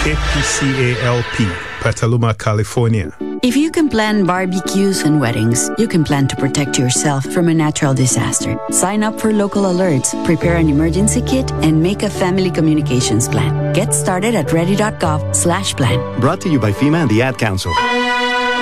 KPCALP, Petaluma, California. If you can plan barbecues and weddings, you can plan to protect yourself from a natural disaster. Sign up for local alerts, prepare an emergency kit, and make a family communications plan. Get started at ready.gov/plan. Brought to you by FEMA and the Ad Council.